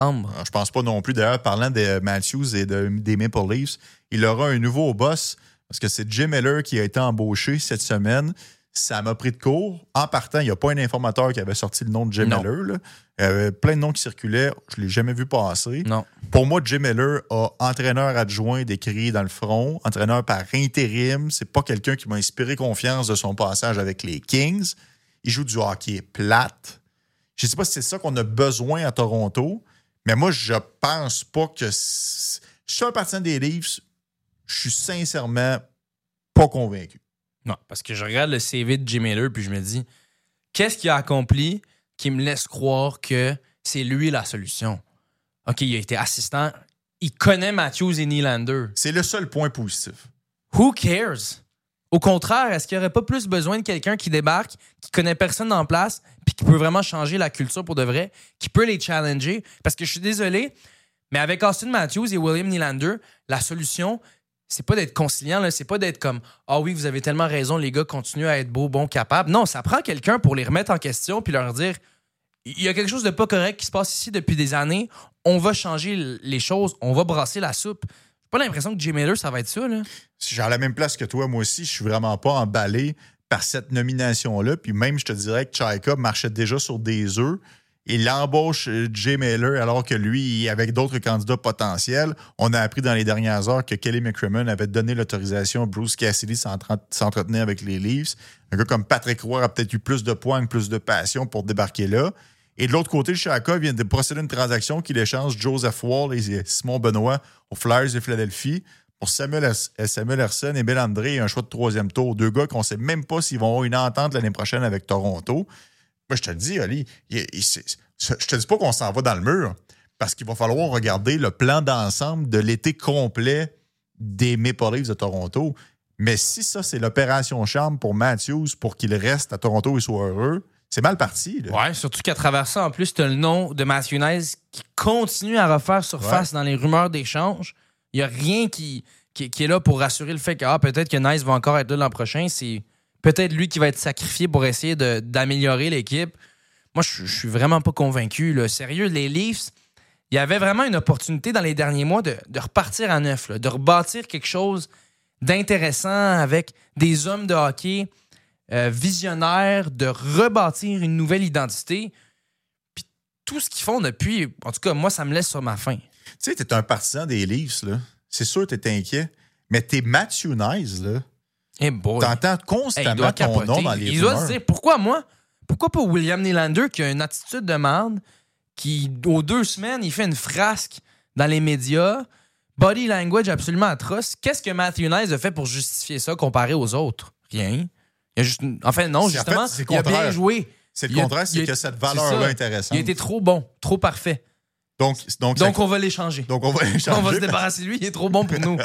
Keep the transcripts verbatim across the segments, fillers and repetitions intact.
Ambre. Je pense pas non plus. D'ailleurs, parlant de Matthews et de, des Maple Leafs, il aura un nouveau boss parce que c'est Jim Miller qui a été embauché cette semaine. Ça m'a pris de court. En partant, il n'y a pas un informateur qui avait sorti le nom de Jim Non. Miller. Là. Il y avait plein de noms qui circulaient. Je ne l'ai jamais vu passer. Non. Pour moi, Jim Miller a entraîneur adjoint décrit dans le front, entraîneur par intérim. C'est pas quelqu'un qui m'a inspiré confiance de son passage avec les Kings. Il joue du hockey plate. Je ne sais pas si c'est ça qu'on a besoin à Toronto, mais moi, je pense pas que... Si je suis un partisan des Leafs, je suis sincèrement pas convaincu. Non, parce que je regarde le C V de Jim Miller puis je me dis, qu'est-ce qu'il a accompli qui me laisse croire que c'est lui la solution? OK, il a été assistant. Il connaît Matthews et Nylander. C'est le seul point positif. Who cares? Au contraire, est-ce qu'il n'y aurait pas plus besoin de quelqu'un qui débarque, qui connaît personne en place, puis qui peut vraiment changer la culture pour de vrai, qui peut les challenger? Parce que je suis désolé, mais avec Austin Matthews et William Nylander, la solution, c'est pas d'être conciliant, là, c'est pas d'être comme « Ah oui, vous avez tellement raison, les gars, continuez à être beaux, bons, capables. » Non, ça prend quelqu'un pour les remettre en question puis leur dire « Il y a quelque chose de pas correct qui se passe ici depuis des années. On va changer les choses. On va brasser la soupe. » J'ai pas l'impression que Jim Miller, ça va être ça, là. Si j'ai à la même place que toi, moi aussi, je suis vraiment pas emballé par cette nomination-là. Puis même, je te dirais que Chaika marchait déjà sur des œufs. Il embauche Jay Miller alors que lui, avec d'autres candidats potentiels, on a appris dans les dernières heures que Kelly McCrimmon avait donné l'autorisation à Bruce Cassidy s'entretenir avec les Leafs. Un gars comme Patrick Roy a peut-être eu plus de poigne, plus de passion pour débarquer là. Et de l'autre côté, le Chaka vient de procéder à une transaction qui échange Joseph Wall et Simon Benoît aux Flyers de Philadelphie pour Samuel, Samuel Ersson et Bill André et un choix de troisième tour. Deux gars qu'on ne sait même pas s'ils vont avoir une entente l'année prochaine avec Toronto. Moi, je te le dis, Ali, il, il, je te dis pas qu'on s'en va dans le mur parce qu'il va falloir regarder le plan d'ensemble de l'été complet des Maple Leafs de Toronto. Mais si ça, c'est l'opération charme pour Matthews pour qu'il reste à Toronto et soit heureux, c'est mal parti. Là. Ouais, surtout qu'à travers ça, en plus, tu as le nom de Matthew Nice qui continue à refaire surface ouais. dans les rumeurs d'échange. Il n'y a rien qui, qui, qui est là pour rassurer le fait que ah, peut-être que Nice va encore être là l'an prochain. C'est peut-être lui qui va être sacrifié pour essayer de, d'améliorer l'équipe. Moi, je, je suis vraiment pas convaincu. Là. Sérieux, les Leafs, il y avait vraiment une opportunité dans les derniers mois de, de repartir à neuf, là, de rebâtir quelque chose d'intéressant avec des hommes de hockey euh, visionnaires, de rebâtir une nouvelle identité. Puis tout ce qu'ils font depuis, en tout cas, moi, ça me laisse sur ma faim. Tu sais, t'es un partisan des Leafs, là. C'est sûr que t'es inquiet, mais t'es Matthew Nice, là. Hey boy. T'entends constamment hey, ton nom dans les Il rumeurs. doit se dire, pourquoi moi? Pourquoi pas William Nylander qui a une attitude de merde, qui, aux deux semaines, il fait une frasque dans les médias, body language absolument atroce. Qu'est-ce que Matthew Nice a fait pour justifier ça comparé aux autres? Rien. Il a juste... Enfin, non, c'est, justement, en fait, il a bien joué. C'est le il contraire, a, c'est a, que cette valeur-là est intéressante. Il a été trop bon, trop parfait. Donc, donc, donc ça... on va l'échanger. Donc, on va l'échanger. On va se débarrasser de lui, il est trop bon pour nous.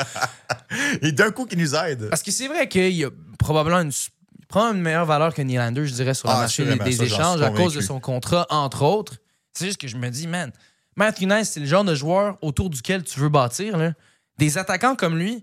Et d'un coup, qui nous aide. Parce que c'est vrai qu'il a probablement une... Il prend une meilleure valeur que Nylander, je dirais, sur la ah, marché des, des ça, échanges à cause de son contrat, entre autres. C'est juste que je me dis, man, Matthew Nice, c'est le genre de joueur autour duquel tu veux bâtir. Là. Des attaquants comme lui,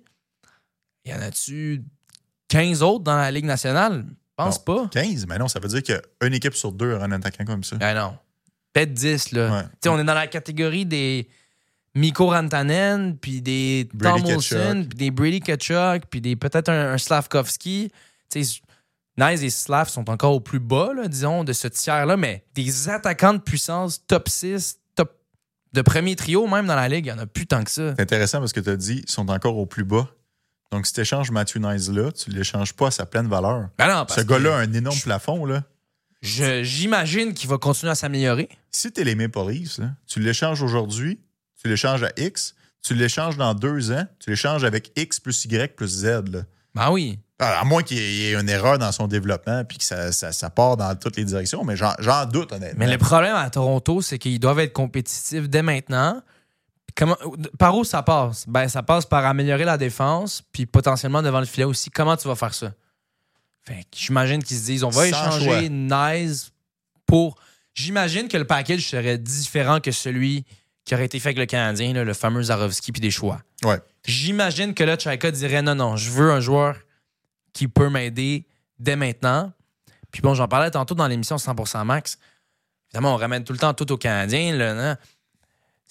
il y en a-tu quinze autres dans la Ligue nationale? Je pense non, pas. quinze? Mais non, ça veut dire qu'une équipe sur deux aura un attaquant comme ça. Ben non. Peut-être dix, là. Ouais. Tu sais, on est dans la catégorie des Mikko Rantanen, puis des Brady Tom Wilson, puis des Brady Tkachuk, puis des, peut-être un, un Slavkovski. Tu sais, Nice et Slav sont encore au plus bas, là, disons, de ce tiers-là, mais des attaquants de puissance top six, top de premier trio même dans la Ligue, il n'y en a plus tant que ça. C'est intéressant parce que tu as dit ils sont encore au plus bas. Donc, si tu échanges Matthew Nice-là, tu ne l'échanges pas à sa pleine valeur. Ben non, parce ce gars-là que a un énorme je, plafond. Là. Je, j'imagine qu'il va continuer à s'améliorer. Si tu es les Maple Leafs, là, tu l'échanges aujourd'hui, tu l'échanges à X, tu l'échanges dans deux ans, tu l'échanges avec X plus Y plus Z. Là. Ben oui. À moins qu'il y ait une erreur dans son développement puis que ça, ça, ça part dans toutes les directions, mais j'en, j'en doute, honnêtement. Mais le problème à Toronto, c'est qu'ils doivent être compétitifs dès maintenant. Comment, par où ça passe? Ben, ça passe par améliorer la défense puis potentiellement devant le filet aussi. Comment tu vas faire ça? Fait que j'imagine qu'ils se disent on va Sans échanger choix. Nice pour... J'imagine que le package serait différent que celui qui aurait été fait avec le Canadien, là, le fameux Zarovski puis des choix. Ouais. J'imagine que là, Chaika dirait non, non, je veux un joueur qui peut m'aider dès maintenant. Puis bon, j'en parlais tantôt dans l'émission cent pour cent Max. Évidemment, on ramène tout le temps tout aux Canadiens. Là,